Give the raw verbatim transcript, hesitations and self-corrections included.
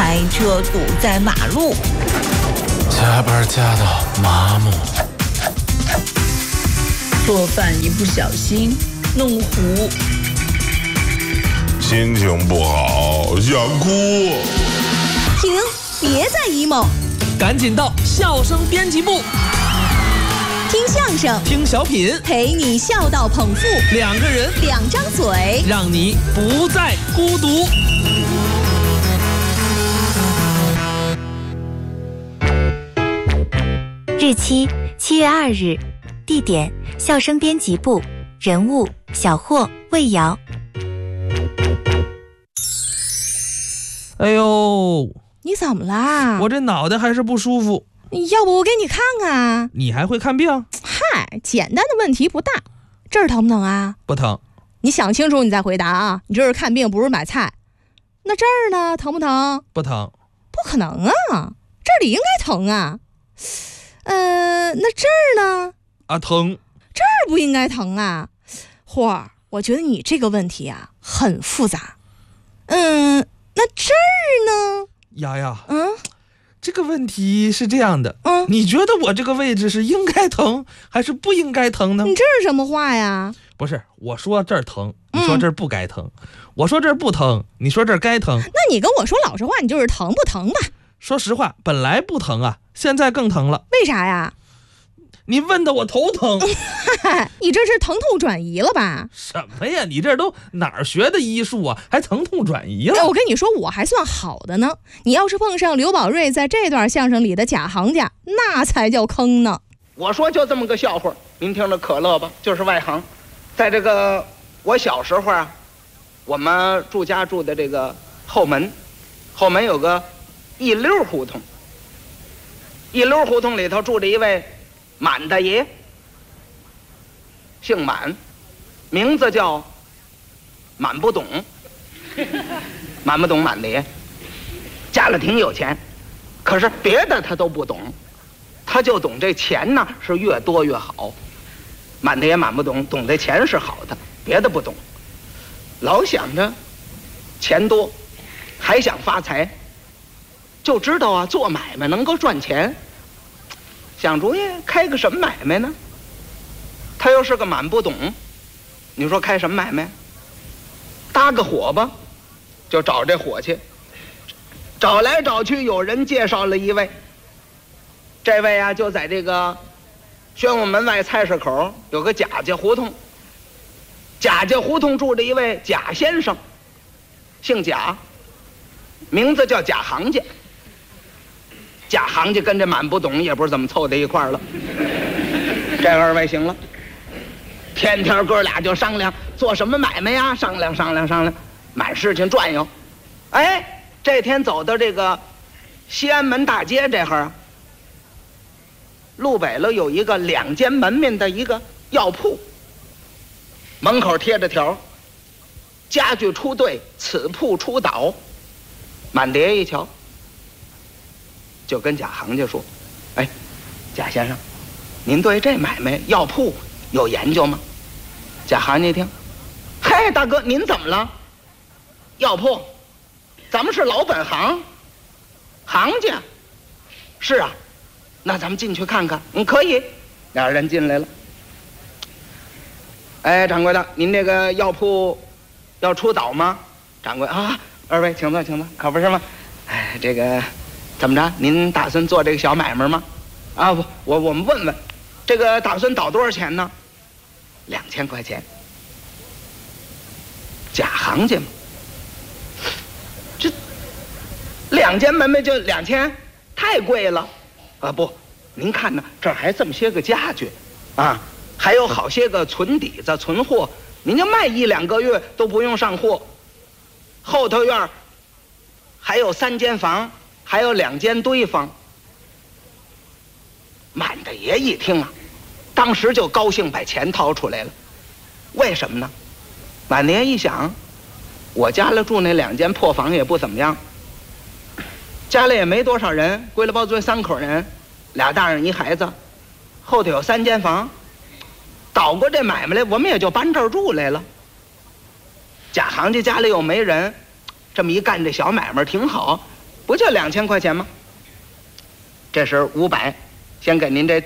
开车堵在马路， 加班加到麻木， 做饭一不小心弄糊， 心情不好想哭。 停，别再 emo， 赶紧到笑声编辑部， 听相声， 听小品， 陪你笑到捧腹， 两个人， 两张嘴， 让你不再孤独。 日期七月二日，地点笑声编辑部，人物小霍、魏瑶。 哎呦， 你怎么啦？ 我这脑袋还是不舒服。 要不我给你看看？ 你还会看病？ 嗨，简单的问题不大。这儿疼不疼啊？ 不疼。 你想清楚你再回答啊！你这是看病不是买菜。那这儿呢？疼不疼？ 不疼。 不可能啊！这里应该疼啊。呃，那这儿呢？ 啊，疼。 这儿不应该疼啊。霍儿，我觉得你这个问题啊很复杂。嗯，那这儿呢？ 丫丫， 嗯， 这个问题是这样的， 嗯， 你觉得我这个位置是应该疼还是不应该疼呢？ 你这是什么话呀？ 不是，我说这儿疼，你说这儿不该疼，嗯，我说这儿不疼，你说这儿该疼。 那你跟我说老实话，你就是疼不疼吧？ 说实话，本来不疼啊，现在更疼了。 为啥呀？ 你问的我头疼。 你这是疼痛转移了吧？ 什么呀？你这都哪儿学的医术啊？还疼痛转移了？ 哎，我跟你说，我还算好的呢。你要是碰上刘宝瑞在这段相声里的假行家，那才叫坑呢。 我说就这么个笑话，您听着可乐吧，就是外行。在这个我小时候啊，我们住家住的这个后门，后门有个一溜胡同，一溜胡同里头住着一位满大爷，姓满，名字叫满不懂，满不懂满大爷，家里挺有钱，可是别的他都不懂，他就懂这钱呢是越多越好。满大爷满不懂，懂这钱是好的，别的不懂，老想着钱多，还想发财，就知道啊做买卖能够赚钱，想主意开个什么买卖呢？他又是个满不懂，你说开什么买卖？搭个伙吧，就找这伙计，找来找去，有人介绍了一位，这位啊就在这个宣武门外菜市口有个贾家胡同，贾家胡同住着一位贾先生，姓贾，名字叫贾行家。贾行家跟这满不懂也不知怎么凑在一块儿了。这二位行了，天天哥俩就商量做什么买卖呀，商量商量商量，满事情转悠。哎，这天走到这个西安门大街这会儿，路北了有一个两间门面的一个药铺，门口贴着条：家具出队，此铺出倒。满碟一瞧，就跟贾行家说：哎，贾先生，您对这买卖药铺有研究吗？贾行家一听，嘿，大哥您怎么了？药铺咱们是老本行，行家。是啊，那咱们进去看看。嗯，可以。俩人进来了。哎，掌柜的，您这个药铺要出倒吗？掌柜啊，二位请坐请坐，可不是吗？哎，这个怎么着？您打算做这个小买卖吗？啊不，我我们问问，这个打算倒多少钱呢？两千块钱。假行家嘛，这两间门卖就两千，太贵了。啊不，您看呢，这儿还这么些个家具，啊，还有好些个存底子、存货，您就卖一两个月都不用上货。后头院还有三间房，还有两间堆房。满大爷一听啊，当时就高兴，把钱掏出来了。为什么呢？满大爷一想，我家里住那两间破房也不怎么样，家里也没多少人，归了包堆三口人，俩大人一孩子，后头有三间房，倒过这买卖来，我们也就搬这儿住来了。假行家家里又没人，这么一干这小买卖挺好， 不就两千块钱吗？这时五百，先给您这